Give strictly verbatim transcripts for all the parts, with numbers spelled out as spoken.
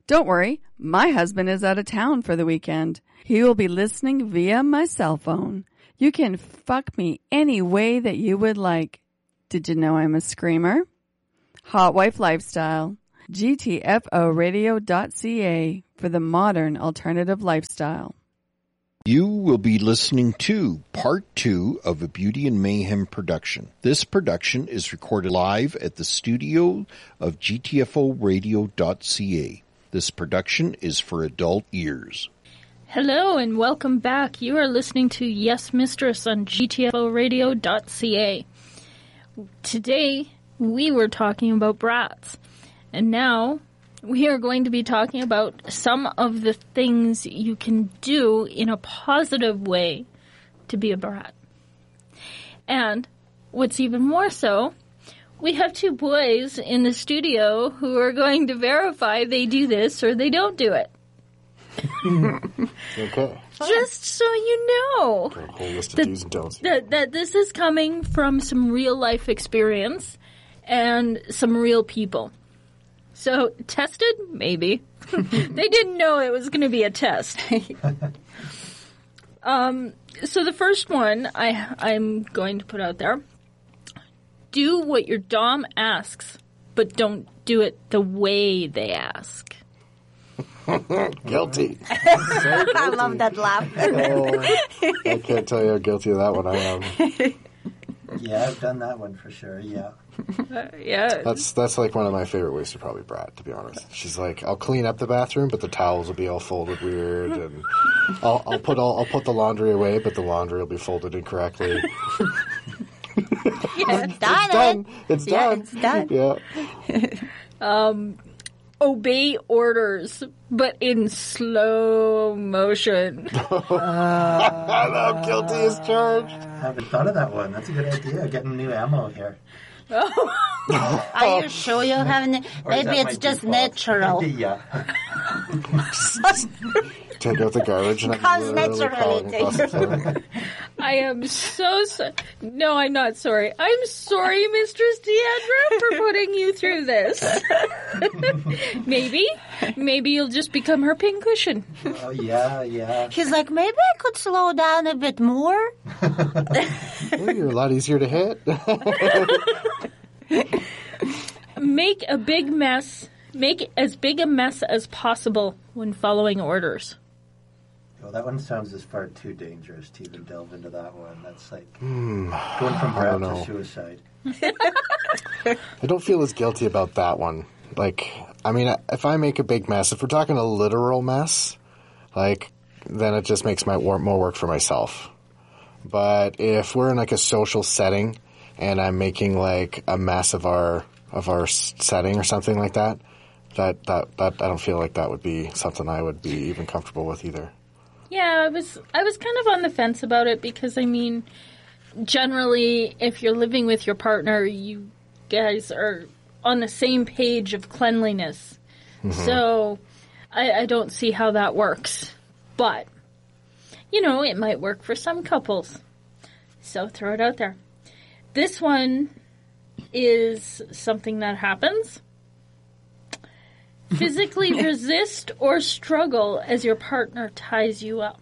Don't worry, my husband is out of town for the weekend. He will be listening via my cell phone. You can fuck me any way that you would like. Did you know I'm a screamer? Hot Wife Lifestyle. G T F O radio dot C A for the modern alternative lifestyle. You will be listening to part two of a Beauty and Mayhem production. This production is recorded live at the studio of G T F O radio dot C A. This production is for adult ears. Hello and welcome back. You are listening to Yes Mistress on G T F O radio dot C A. Today we were talking about brats, and now we are going to be talking about some of the things you can do in a positive way to be a brat. And what's even more so, we have two boys in the studio who are going to verify they do this or they don't do it. Okay. Just so you know A whole list of that, do's and don'ts. that, that this is coming from some real life experience and some real people. So, tested? Maybe. They didn't know it was going to be a test. um, so the first one I, I'm going to put out there. Do what your dom asks, but don't do it the way they ask. Guilty. I love that laugh. Oh, I can't tell you how guilty of that one I am. Yeah, I've done that one for sure, yeah. Uh, yeah. That's that's like one of my favorite ways to probably brat, to be honest. She's like, I'll clean up the bathroom, but the towels will be all folded weird, and I'll, I'll put all I'll put the laundry away, but the laundry will be folded incorrectly. Yeah, It's done. It's Yeah, done. it's done. Yeah. um, obey orders, but in slow motion. I'm guilty as charged. I haven't thought of that one. That's a good idea, getting new ammo here. Are you sure you haven't? Or is Maybe that it's my just default? natural. Yeah. Take out the garbage and I'm Comes literally naturally crawling across the floor. I am so sorry. No, I'm not sorry. I'm sorry, Mistress Deandra, for putting you through this. Maybe. Maybe you'll just become her pincushion. Oh, yeah, yeah. He's like, maybe I could slow down a bit more. Ooh, you're a lot easier to hit. Make a big mess. Make as big a mess as possible when following orders. Well, that one sounds as far too dangerous to even delve into that one. That's like Hmm, going from I brat don't to know. suicide. I don't feel as guilty about that one. Like, I mean, if I make a big mess, if we're talking a literal mess, like, then it just makes my wor- more work for myself. But if we're in like a social setting and I'm making like a mess of our of our s- setting or something like that, that that that I don't feel like that would be something I would be even comfortable with either. Yeah, I was I was kind of on the fence about it because, I mean, generally, if you're living with your partner, you guys are on the same page of cleanliness. Mm-hmm. So I, I don't see how that works. But, you know, it might work for some couples. So throw it out there. This one is something that happens. Physically resist or struggle as your partner ties you up.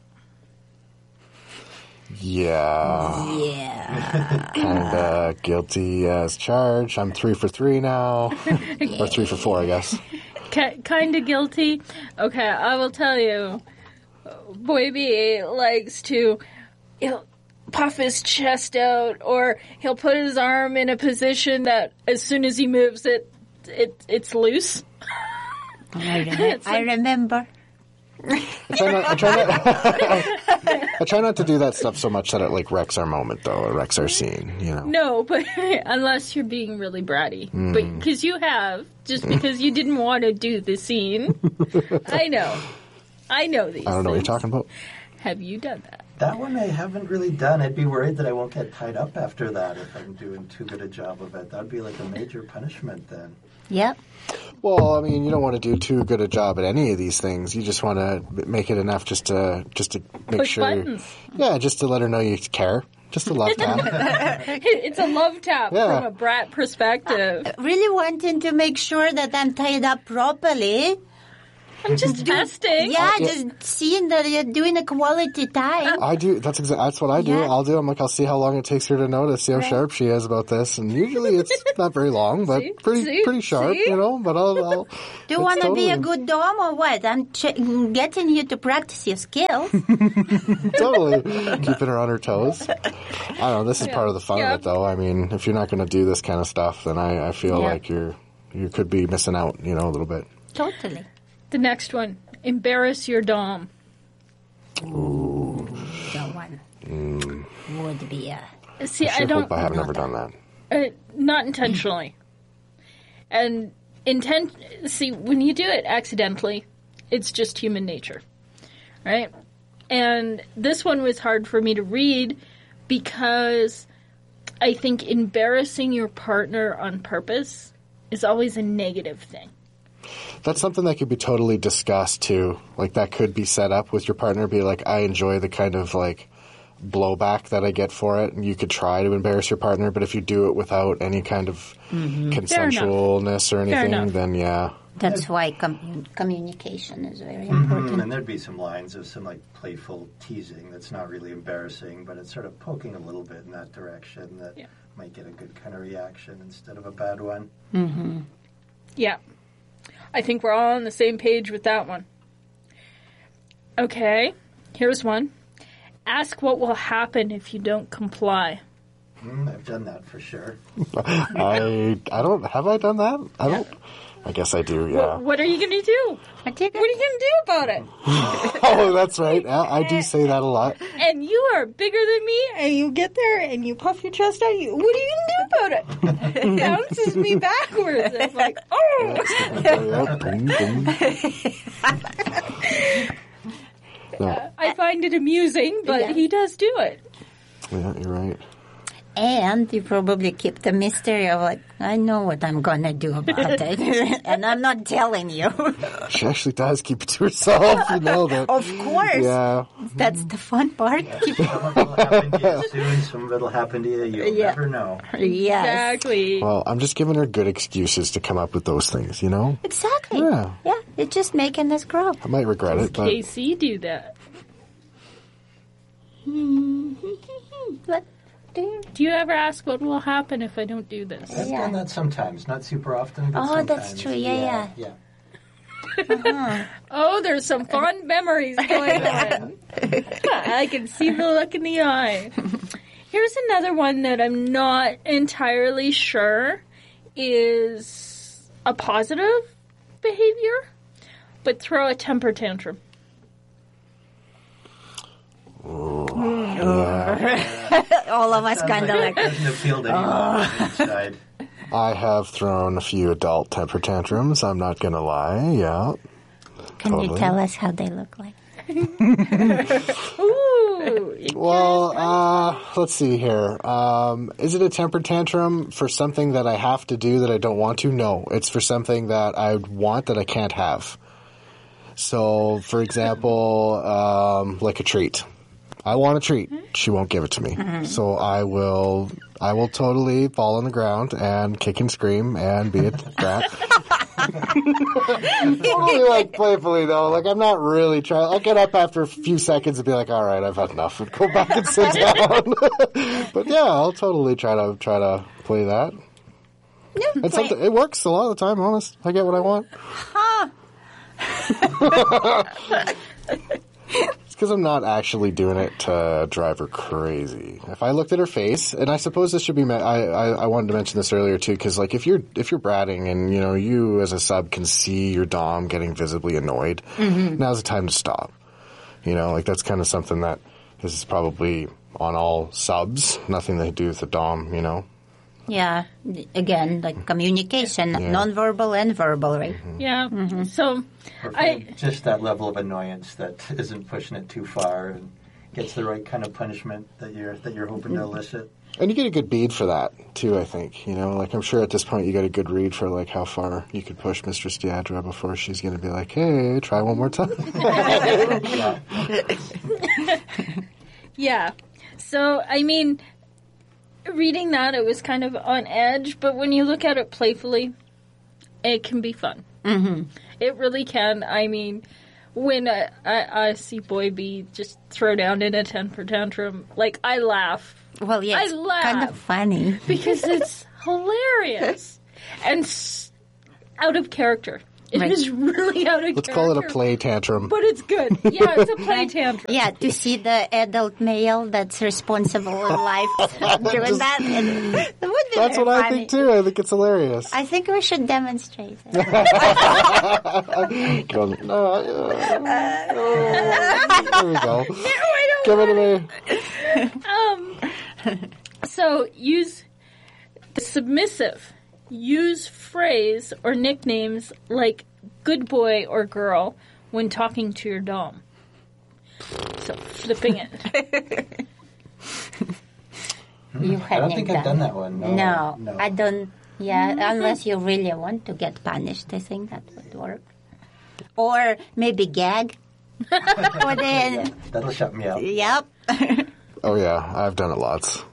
Yeah. Yeah. Kind of guilty as charged. I'm three for three now. Or three for four, I guess. K- kind of guilty. Okay, I will tell you. Boy B likes to he'll puff his chest out, or he'll put his arm in a position that as soon as he moves it, it it's loose. I, rem- I remember. I try not. I try not. I try not to do that stuff so much that it like wrecks our moment, though, or wrecks our scene. You know. No, but unless you're being really bratty, Mm. but because you have, just because you didn't want to do the scene. I know, I know these. I don't know what you're things. talking about. Have you done that? That one I haven't really done. I'd be worried that I won't get tied up after that if I'm doing too good a job of it. That'd be like a major punishment then. Yep. Well, I mean, you don't want to do too good a job at any of these things. You just want to make it enough just to just to make Push sure. buttons. Yeah, just to let her know you care. Just a love tap. It's a love tap Yeah. from a brat perspective. Really wanting to make sure that I'm tied up properly. I'm just testing. Yeah, just seeing that you're doing a quality time. I do. That's exactly. That's what I do. Yeah. I'll do. I'm like, I'll see how long it takes her to notice, see how Right. sharp she is about this, and usually it's not very long, but See? pretty See? pretty sharp, See? you know. But I'll. I'll Do you it's want to be a totally- good dom or what? I'm ch- getting you to practice your skills. totally keeping her on her toes. I don't know. This is part of the fun Yeah. of it, though. I mean, if you're not going to do this kind of stuff, then I, I feel Yeah. like you're you could be missing out, you know, a little bit. Totally. The next one. Embarrass your dom. The one would be a... See, I I sure don't... hope I have never done that. Uh, not intentionally. And intent. See, when you do it accidentally, it's just human nature, right? And this one was hard for me to read because I think embarrassing your partner on purpose is always a negative thing. That's something that could be totally discussed too. Like that could be set up with your partner. Be like, I enjoy the kind of like blowback that I get for it, and you could try to embarrass your partner. But if you do it without any kind of consensualness or Fair anything, enough. then yeah. That's why commun- communication is very Mm, important. and there'd be some lines of some like playful teasing that's not really embarrassing, but it's sort of poking a little bit in that direction that Yeah. might get a good kind of reaction instead of a bad one. Yeah. I think we're all on the same page with that one. Okay, here's one. Ask what will happen if you don't comply. Mm, I've done that for sure. I I don't have I done that? I don't. I guess I do. Yeah. What are you going to do? What do you What are you going to do about it? Oh, that's right. Yeah, I do say that a lot. And you are bigger than me, and you get there and you puff your chest out. You, what are you going to do about it? It bounces me backwards. It's like, oh! Yeah, boom, boom. No, I find it amusing, but Yeah. he does do it. yeah, you're right. And you probably keep the mystery of like, I know what I'm going to do about it. And I'm not telling you. She actually does keep it to herself. You know that. Of course. Yeah. That's the fun part. Keep- Some of it will happen to you soon, some of it will happen to you. You'll Yeah. never know. yes. Exactly. Well, I'm just giving her good excuses to come up with those things. You know. Exactly. Yeah. Yeah. It's just making us grow. I might regret it, but K C do that. What do you- Do you ever ask what will happen if I don't do this? I've Yeah. done that sometimes, not super often. But Oh, that's sometimes. true. Yeah, yeah. Oh, there's some fond memories going on. I can see the look in the eye. Here's another one that I'm not entirely sure is a positive behavior, but throw a temper tantrum. All of us Sounds kind of it like, doesn't appeal to anyone on the inside. I have thrown a few adult temper tantrums. I'm not gonna lie. Yeah. can you Totally. tell us how they look like? Ooh. Well, uh, let's see here. Um, is it a temper tantrum for something that I have to do that I don't want to? No, it's for something that I want that I can't have. So, for example, um, like a treat. I want a treat. She won't give it to me. So I will, I will totally fall on the ground and kick and scream and be a brat. Totally like playfully though. Like I'm not really trying. I'll get up after a few seconds and be like, "All right, I've had enough," and go back and sit down. But yeah, I'll totally try to try to play that. Yeah, And play- something it works a lot of the time. Honest, I get what I want. It's because I'm not actually doing it to drive her crazy. If I looked at her face, and I suppose this should be, me- I, I, I wanted to mention this earlier too, because like if you're if you're bratting and you know you as a sub can see your dom getting visibly annoyed, now's the time to stop. You know, like that's kind of something that is probably on all subs. Nothing to do with the dom. You know. Yeah, again, like communication, non-verbal and verbal, right? Yeah. So, Or I just that level of annoyance that isn't pushing it too far and gets the right kind of punishment that you're that you're hoping to elicit. And you get a good bead for that too, I think. You know, like I'm sure at this point you get a good read for like how far you could push Mistress Deidre before she's going to be like, "Hey, try one more time." Yeah. yeah. So I mean, reading that it was kind of on edge, but when you look at it playfully, it can be fun. Mm-hmm. It really can. I mean, when I, I, I see Boy B just throw down in a temper tantrum, like, I laugh. Well, yeah, it's I laugh. kind of funny. Because it's hilarious. And s- out of character. It Right. is really out of Let's character. call it a play tantrum. But it's good. Yeah, it's a play tantrum. Yeah, to see the adult male that's responsible in life doing that. And it would be That's very what I funny. think too. I think it's hilarious. I think we should demonstrate it. Go, no, uh, uh, there we go. Give it to me. Um, so use the submissive. Use phrase or nicknames like good boy or girl when talking to your dom. So flipping it. You I don't think I've done that one. No, No, no. I don't. Yeah, unless you really want to get punished, I think that would work. Or maybe gag. Or then, That'll shut me up. yep. Oh yeah, I've done it lots.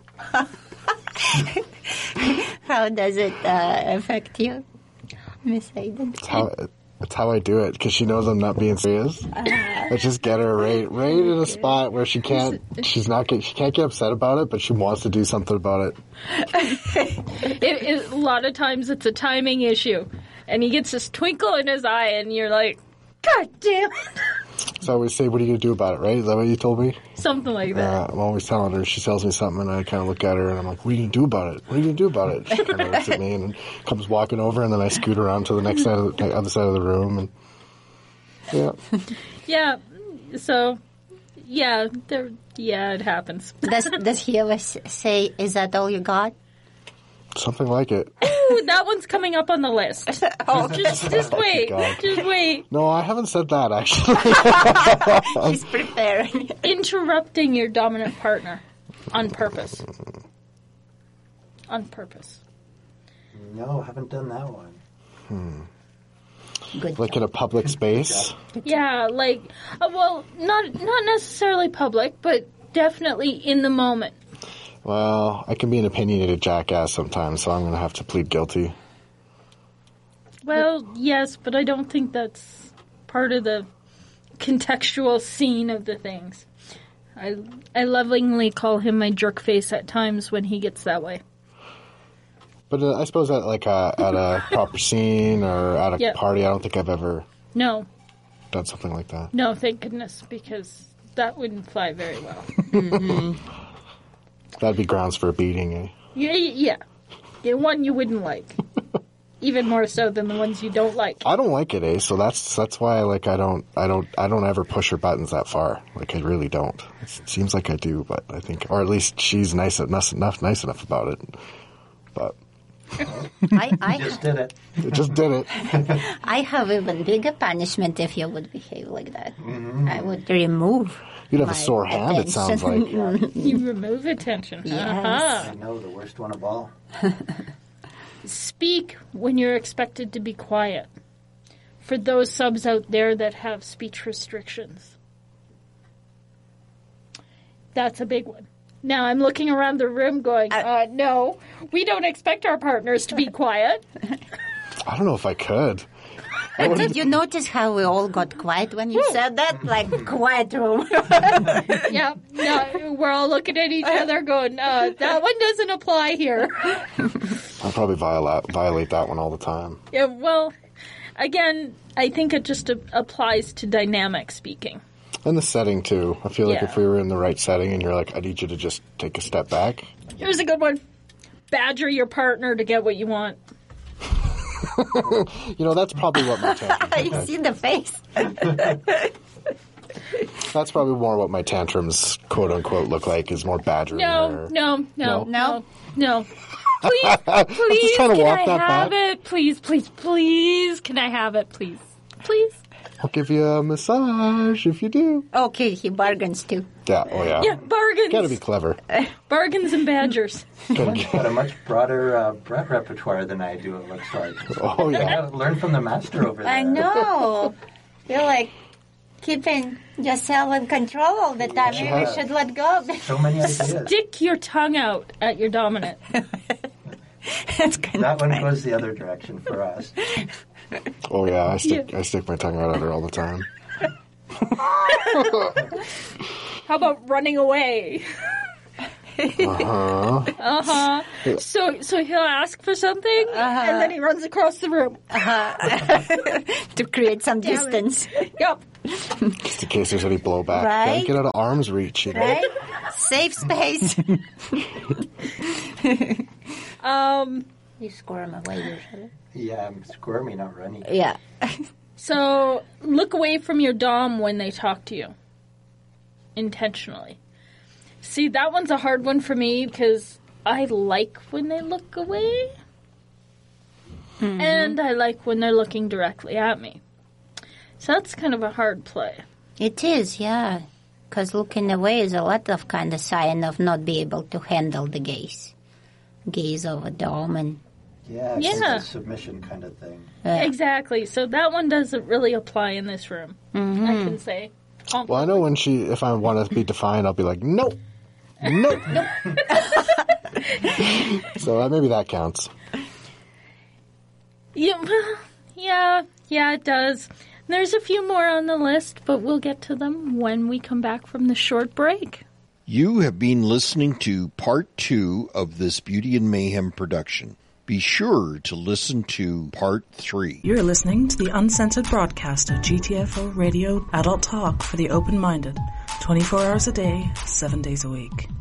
How does it uh, affect you, Miss Aiden? It's how, it's how I do it because she knows I'm not being serious. I just get her right, right in a spot where she can't. She's not. Get, she can't get upset about it, but she wants to do something about it. It, it. A lot of times it's a timing issue. And he gets this twinkle in his eye and you're like, God damn it. So I always say, "What are you gonna do about it?" Right? Is that what you told me? Something like that. Uh, I'm always telling her. She tells me something, and I kind of look at her, and I'm like, "What are you gonna do about it? What are you gonna do about it?" She kind of looks at me and comes walking over, and then I scoot around to the next side of the other side of the room, and yeah. Yeah. So, yeah, there. Yeah, it happens. Does Does he ever s- say, "Is that all you got"? Something like it. Ooh, that one's coming up on the list. Oh, just, just wait. God. Just wait. No, I haven't said that, actually. He's preparing. Interrupting your dominant partner on purpose. On purpose. No, haven't done that one. Good. Like in a public space. Yeah, like, uh, well, not not necessarily public, but definitely in the moment. Well, I can be an opinionated jackass sometimes, so I'm going to have to plead guilty. Well, yes, but I don't think that's part of the contextual scene of the things. I, I lovingly call him my jerk face at times when he gets that way. But uh, I suppose at like a, at a proper scene or at a Yeah. party, I don't think I've ever No, done something like that. no, thank goodness, because that wouldn't fly very well. That'd be grounds for a beating, eh? Yeah, yeah, yeah, one you wouldn't like, even more so than the ones you don't like. I don't like it, eh? So that's that's why like I don't I don't I don't ever push her buttons that far. Like I really don't. It seems like I do, but I think, or at least she's nice enough enough nice enough about it. But I, I, Just did it. it just did it. I have even bigger punishment if you would behave like that. I would remove. You'd have a my sore hand. It sounds like. attention. You remove attention. Yes. Uh-huh. I know, the worst one of all. Speak when you're expected to be quiet. For those subs out there that have speech restrictions. That's a big one. Now I'm looking around the room going, uh, no, we don't expect our partners to be quiet. I don't know if I could. But did you notice how we all got quiet when you said that? Like, quiet room. Yeah, no, we're all looking at each other going, uh, that one doesn't apply here. I'll probably violate violate that one all the time. Yeah, well, again, I think it just a- applies to dynamic speaking. And the setting too. I feel like Yeah. if we were in the right setting and you're like, I need you to just take a step back. Here's a good one. Badger your partner to get what you want. You know, that's probably what my tantrums You see the face. That's probably more what my tantrums, quote unquote, look like, is more badgering. No, or, no, no, No? no, no. Please, please, trying to can walk I that have back. it? Please, please, please, can I have it? Please, please. I'll give you a massage if you do. Okay, he bargains too. Yeah, oh yeah. Yeah, bargains. Gotta be clever. Bargains and badgers. Got a much broader uh, Brett repertoire than I do, it looks like. Oh yeah. Yeah, learn from the master over there. I know. You're like keeping yourself in control all the time. Maybe Yeah. you should let go. So many ideas. Stick your tongue out at your dominant. That's kind That of one funny. goes the other direction for us. Oh yeah, I stick I stick my tongue out at her all the time. How about running away? Uh-huh. Uh-huh. So so he'll ask for something, Uh-huh. and then he runs across the room. To create some distance. Yep. Just in case there's any blowback. Right? Gotta get out of arm's reach, you know? Right? Safe space. Um, You squirm away usually. Yeah, I'm squirmy, not running. Yeah. so look away from your dom when they talk to you. Intentionally. See, that one's a hard one for me because I like when they look away. Mm-hmm. And I like when they're looking directly at me. So that's kind of a hard play. It is, yeah. Because looking away is a lot of kind of sign of not be able to handle the gaze. Gaze of a dom and... Yeah, it's Yeah. like a submission kind of thing. Yeah. Exactly. So that one doesn't really apply in this room. Mm-hmm. I can say. Well, I know when she, if I want to be defiant, I'll be like, nope. Nope. So uh, maybe that counts. Yeah, yeah, yeah, it does. There's a few more on the list, but we'll get to them when we come back from the short break. You have been listening to part two of this Beauty and Mayhem production. Be sure to listen to part three. You're listening to the uncensored broadcast of G T F O Radio Adult Talk for the open-minded, twenty-four hours a day, seven days a week.